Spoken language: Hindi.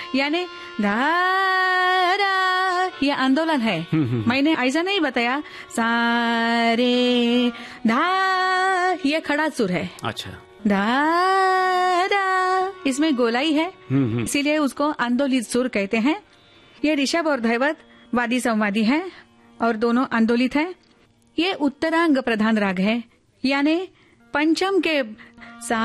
यानी धा रा, ये आंदोलन है। मैंने ऐसा नहीं बताया सा रे धा, ये खड़ा सुर है। अच्छा। धा रा, इसमें गोलाई है, इसीलिए उसको आंदोलित सुर कहते हैं। ये ऋषभ और धैवत वादी संवादी है और दोनों आंदोलित है। ये उत्तरांग प्रधान राग है, यानी पंचम के सा